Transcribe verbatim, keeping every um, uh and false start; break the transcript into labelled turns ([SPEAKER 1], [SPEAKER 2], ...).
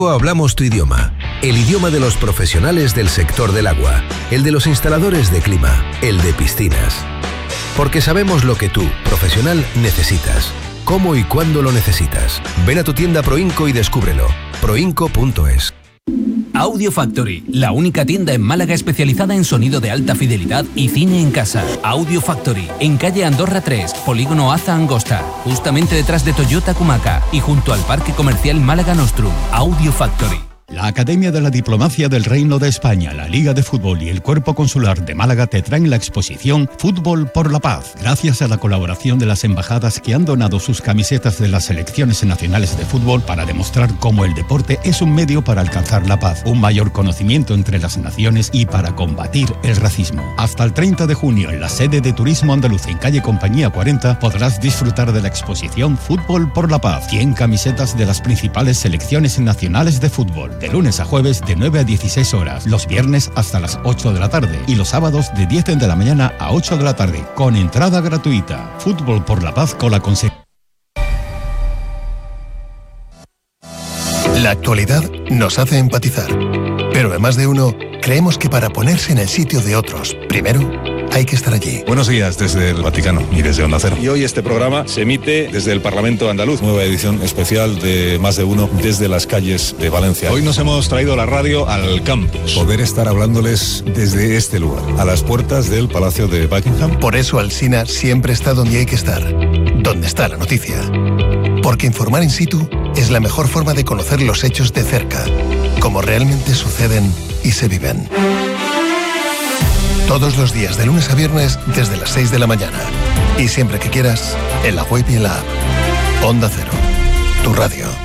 [SPEAKER 1] Hablamos tu idioma, el idioma de los profesionales del sector del agua, el de los instaladores de clima, el de piscinas. Porque sabemos lo que tú, profesional, necesitas, cómo y cuándo lo necesitas. Ven a tu tienda Proinco y descúbrelo. proinco punto es.
[SPEAKER 2] Audio Factory, la única tienda en Málaga especializada en sonido de alta fidelidad y cine en casa. Audio Factory, en calle Andorra tres, polígono Aza Angosta, justamente detrás de Toyota Kumaca y junto al Parque Comercial Málaga Nostrum. Audio Factory.
[SPEAKER 3] La Academia de la Diplomacia del Reino de España, la Liga de Fútbol y el Cuerpo Consular de Málaga te traen la exposición Fútbol por la Paz, gracias a la colaboración de las embajadas que han donado sus camisetas de las selecciones nacionales de fútbol para demostrar cómo el deporte es un medio para alcanzar la paz, un mayor conocimiento entre las naciones y para combatir el racismo. Hasta el treinta de junio, en la sede de Turismo Andaluz en calle Compañía cuarenta, podrás disfrutar de la exposición Fútbol por la Paz, cien camisetas de las principales selecciones nacionales de fútbol. De lunes a jueves de nueve a dieciséis horas, los viernes hasta las ocho de la tarde y los sábados de diez de la mañana a ocho de la tarde, con entrada gratuita. Fútbol por la Paz con la consecuencia.
[SPEAKER 4] La actualidad nos hace empatizar, pero además de uno, creemos que para ponerse en el sitio de otros, primero hay que estar allí.
[SPEAKER 5] Buenos días desde el Vaticano y desde Onda Cero.
[SPEAKER 6] Y hoy este programa se emite desde el Parlamento andaluz.
[SPEAKER 5] Nueva edición especial de Más de Uno desde las calles de Valencia.
[SPEAKER 6] Hoy nos hemos traído la radio al campus.
[SPEAKER 5] Poder estar hablándoles desde este lugar, a las puertas del Palacio de Buckingham.
[SPEAKER 4] Por eso Alsina siempre está donde hay que estar, donde está la noticia. Porque informar in situ es la mejor forma de conocer los hechos de cerca, como realmente suceden y se viven. Todos los días, de lunes a viernes, desde las seis de la mañana. Y siempre que quieras, en la web y en la app. Onda Cero, tu radio.